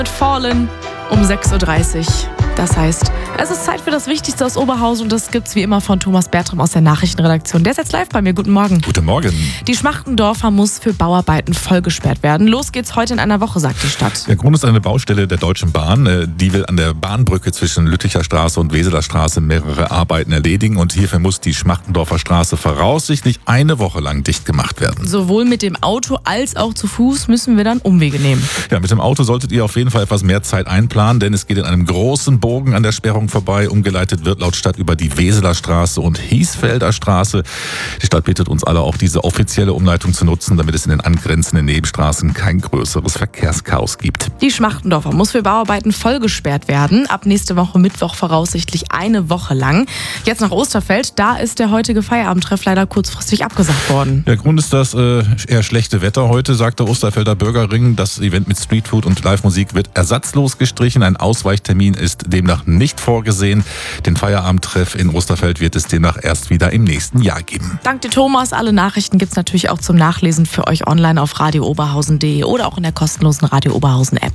Mit Fallen um 6.30 Uhr. Das heißt, es ist Zeit für das Wichtigste aus Oberhausen und das gibt's wie immer von Thomas Bertram aus der Nachrichtenredaktion. Der ist jetzt live bei mir. Guten Morgen. Guten Morgen. Die Schmachtendorfer muss für Bauarbeiten vollgesperrt werden. Los geht's heute in einer Woche, sagt die Stadt. Der Grund ist eine Baustelle der Deutschen Bahn. Die will an der Bahnbrücke zwischen Lütticher Straße und Weseler Straße mehrere Arbeiten erledigen und hierfür muss die Schmachtendorfer Straße voraussichtlich eine Woche lang dicht gemacht werden. Sowohl mit dem Auto als auch zu Fuß müssen wir dann Umwege nehmen. Ja, mit dem Auto solltet ihr auf jeden Fall etwas mehr Zeit einplanen, denn es geht in einem großen Bogen an der Sperrung vorbei. Umgeleitet wird laut Stadt über die Weseler Straße und Hiesfelder Straße. Die Stadt bittet uns alle auch, diese offizielle Umleitung zu nutzen, damit es in den angrenzenden Nebenstraßen kein größeres Verkehrschaos gibt. Die Schmachtendorfer muss für Bauarbeiten vollgesperrt werden. Ab nächste Woche Mittwoch voraussichtlich eine Woche lang. Jetzt nach Osterfeld, da ist der heutige Feierabendtreff leider kurzfristig abgesagt worden. Der Grund ist das eher schlechte Wetter heute, sagt der Osterfelder Bürgerring. Das Event mit Streetfood und Live-Musik wird ersatzlos gestrichen. Ein Ausweichtermin ist demnach nicht vorgesehen. Den Feierabendtreff in Osterfeld wird es demnach erst wieder im nächsten Jahr geben. Dank dir, Thomas. Alle Nachrichten gibt's natürlich auch zum Nachlesen für euch online auf radiooberhausen.de oder auch in der kostenlosen Radio Oberhausen App.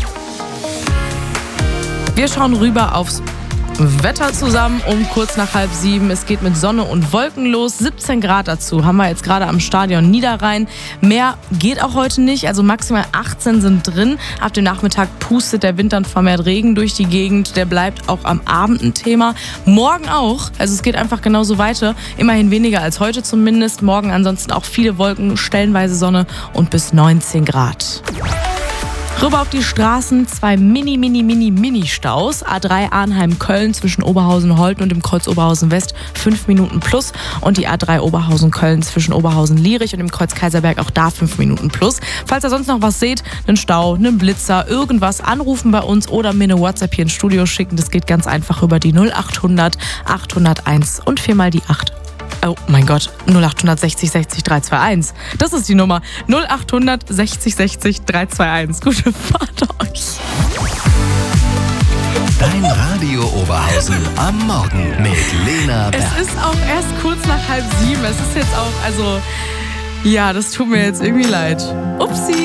Wir schauen rüber aufs Wetter zusammen um kurz nach 6:30. Es geht mit Sonne und Wolken los. 17 Grad dazu haben wir jetzt gerade am Stadion Niederrhein. Mehr geht auch heute nicht, also maximal 18 sind drin. Ab dem Nachmittag pustet der Wind dann vermehrt Regen durch die Gegend. Der bleibt auch am Abend ein Thema. Morgen auch, also es geht einfach genauso weiter. Immerhin weniger als heute zumindest. Morgen ansonsten auch viele Wolken, stellenweise Sonne und bis 19 Grad. Rüber auf die Straßen, 2 Mini-Staus. A3 Arnheim-Köln zwischen Oberhausen-Holten und dem Kreuz Oberhausen-West 5 Minuten plus. Und die A3 Oberhausen-Köln zwischen Oberhausen-Lierich und dem Kreuz Kaiserberg auch da 5 Minuten plus. Falls ihr sonst noch was seht, einen Stau, einen Blitzer, irgendwas, anrufen bei uns oder mir eine WhatsApp hier ins Studio schicken. Das geht ganz einfach über die 0800 801 und 4 mal die 8. Oh mein Gott, 0800 60 60 321. Das ist die Nummer. 0800 60 60 321. Gute Fahrt euch. Dein Radio Oberhausen am Morgen mit Lena Berg. Es ist auch erst kurz nach 6:30. Es ist jetzt auch, ja, das tut mir jetzt irgendwie leid. Upsi.